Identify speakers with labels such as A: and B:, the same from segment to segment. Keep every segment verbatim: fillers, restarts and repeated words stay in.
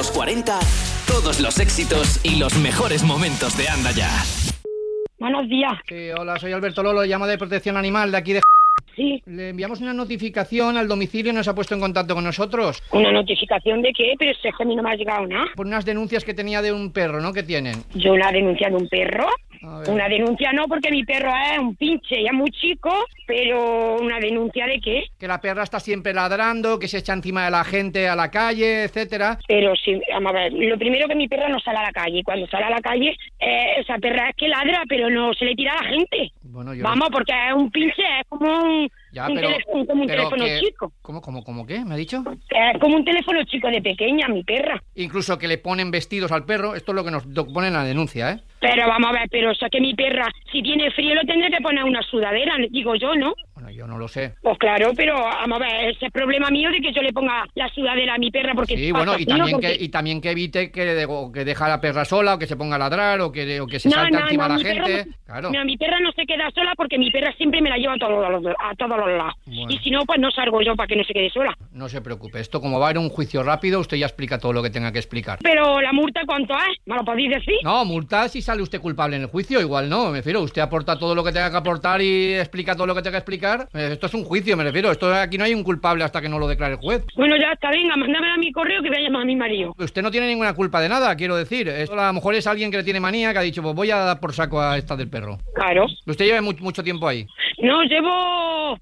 A: los cuarenta, todos los éxitos y los mejores momentos de Anda Ya.
B: Buenos días.
C: Sí, hola, soy Alberto Lolo, llamo de Protección Animal de aquí de...
B: Sí.
C: Le enviamos una notificación al domicilio y nos ha puesto en contacto con nosotros.
B: ¿Una notificación de qué? Pero si es que a mí no me ha llegado nada.
C: Por unas denuncias que tenía de un perro, ¿no? Que tienen.
B: ¿Yo una denuncia de un perro?
C: A ver.
B: Una denuncia no, porque mi perro es un pinche, ya muy chico, pero ¿una denuncia de qué?
C: Que la perra está siempre ladrando, que se echa encima de la gente a la calle, etcétera.
B: Pero sí, vamos a ver, lo primero que mi perra no sale a la calle. Cuando sale a la calle, eh, esa perra es que ladra, pero no se le tira a la gente.
C: Bueno, yo...
B: Vamos, porque es un pinche, es como un,
C: Ya,
B: un,
C: pero,
B: teléfono, como un
C: pero
B: teléfono
C: que...
B: chico.
C: ¿Cómo, cómo, cómo qué? ¿Me ha dicho?
B: Es como un teléfono chico de pequeña, mi perra.
C: Incluso que le ponen vestidos al perro, esto es lo que nos lo pone en la denuncia, ¿eh?
B: Pero vamos a ver, pero o sea que mi perra, si tiene frío, lo tendré que poner una sudadera, digo yo, ¿no?
C: Bueno, yo no lo sé.
B: Pues claro, pero vamos a ver, ese es problema mío de que yo le ponga la sudadera a mi perra porque...
C: Sí,
B: pasa
C: bueno, y
B: frío,
C: también,
B: porque...
C: que, y también que evite que, de, o que deja a la perra sola, o que se ponga a ladrar, o que, o que se
B: No,
C: salte
B: no,
C: encima
B: no,
C: a
B: mi
C: la
B: perra
C: gente.
B: no-
C: Claro.
B: No, mi perra no se queda sola porque mi perra siempre me la lleva a todos los, a todos los lados.
C: Bueno.
B: Y si no, pues no salgo yo para que no se quede sola.
C: No se preocupe, esto como va a ir a un juicio rápido, usted ya explica todo lo que tenga que explicar.
B: Pero la multa, ¿cuánto es? ¿Me lo podéis decir?
C: No, multa si sale usted culpable en el juicio, igual no, me refiero, usted aporta todo lo que tenga que aportar y explica todo lo que tenga que explicar. Eh, Esto es un juicio, me refiero, esto aquí no hay un culpable hasta que no lo declare el juez.
B: Bueno, ya está, venga, mándamela a mi correo que voy a llamar a mi marido.
C: Usted no tiene ninguna culpa de nada, quiero decir. Esto a lo mejor es alguien que le tiene manía, que ha dicho, pues voy a dar por saco a esta del perro.
B: Claro.
C: Usted lleva mu- mucho tiempo ahí.
B: No, llevo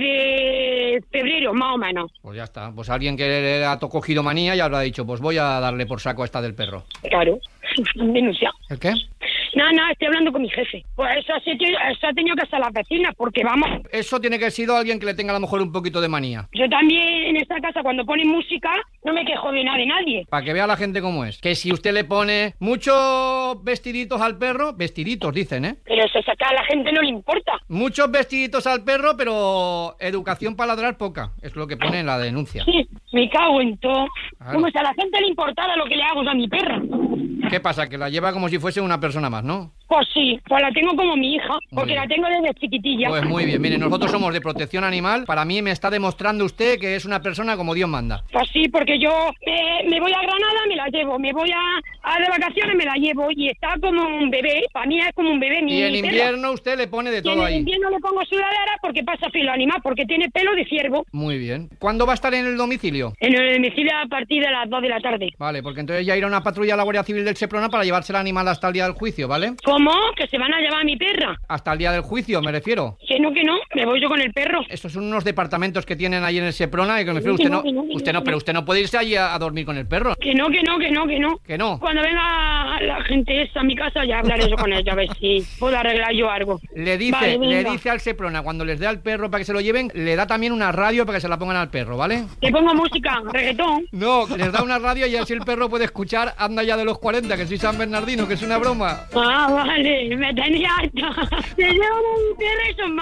B: desde febrero, más o menos.
C: Pues ya está, pues alguien que le ha to- cogido manía y habrá dicho, pues voy a darle por saco a esta del perro.
B: Claro. Denuncia.
C: ¿El qué?
B: No, no, estoy hablando con mi jefe. Pues eso, ha sido- eso ha tenido que hacer las vecinas, porque vamos,
C: Eso tiene que haber sido alguien que le tenga a lo mejor un poquito de manía.
B: yo también en esta casa cuando ponen música no me quejo de nada de nadie.
C: Para que vea la gente cómo es. Que si usted le pone muchos vestiditos al perro, vestiditos dicen, ¿eh?
B: Pero eso es que a la gente no le importa.
C: Muchos vestiditos al perro, pero educación para ladrar poca. Es lo que pone en la denuncia.
B: Sí, me cago en todo.
C: Claro.
B: Como si a la gente le importara lo que le hago a mi perra.
C: ¿Qué pasa? Que la lleva como si fuese una persona más, ¿no?
B: Pues sí, pues la tengo como mi hija, porque
C: bien.
B: la tengo desde chiquitilla.
C: Pues muy bien. Mire, nosotros somos de protección animal. Para mí me está demostrando usted que es una persona como Dios manda.
B: Pues sí, porque yo me, me voy a Granada, me la llevo, me voy a, a de vacaciones, me la llevo, y está como un bebé, para mí es como un bebé. Mi
C: Y en
B: perra.
C: invierno usted le pone de
B: Y en
C: todo
B: el
C: ahí.
B: invierno le pongo sudadera porque pasa filo animal, porque tiene pelo de ciervo.
C: Muy bien. ¿Cuándo va a estar en el domicilio?
B: En el domicilio a partir de las dos de la tarde.
C: Vale, porque entonces ya irá una patrulla a la Guardia Civil del Seprona para llevarse el animal hasta el día del juicio, ¿vale?
B: ¿Cómo? ¿Que se van a llevar a mi perra?
C: Hasta el día del juicio, me refiero.
B: Que no, que no, me voy yo con el perro.
C: Estos son unos departamentos que tienen ahí en el Seprona y que me refiero,
B: Que
C: usted
B: no,
C: no,
B: que no, que
C: usted
B: no,
C: no, pero
B: que
C: usted no puede irse allí a, a dormir con el perro.
B: Que no, que no, que no, que no.
C: Que no.
B: Cuando venga la gente esta a mi casa ya hablaré yo con ella, a ver si puedo arreglar yo algo.
C: Le dice,
B: Vale,
C: le
B: venga.
C: dice al Seprona, cuando les dé al perro para que se lo lleven, le da también una radio para que se la pongan al perro, ¿vale?
B: Te pongo música, reggaetón.
C: No, les da una radio y así el perro puede escuchar Anda Ya de los cuarenta, que soy San Bernardino, que es una broma.
B: Ah, vale, me tenía harta. Te llevo un perro y son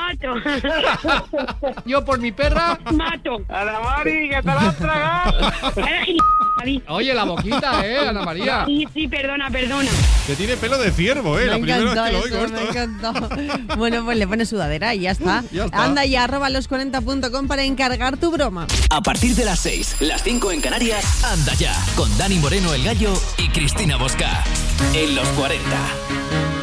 B: mato.
C: Yo por mi perra...
B: Mato.
D: Ana Mari, que te la has tragado.
B: Eres gil- David.
C: Oye, la boquita, ¿eh, Ana María?
B: Sí, sí, perdona, perdona.
D: Que tiene pelo de ciervo, eh.
E: Me
D: La primera vez
E: encantó
D: que lo
E: eso,
D: oigo
E: me
D: esto.
E: encantó. Bueno, pues le pone sudadera y ya está.
D: Ya está.
E: Anda ya, arroba los cuarenta punto com para encargar tu broma.
A: A partir de las seis, las cinco en Canarias, Anda Ya, con Dani Moreno el Gallo y Cristina Bosca. En los cuarenta.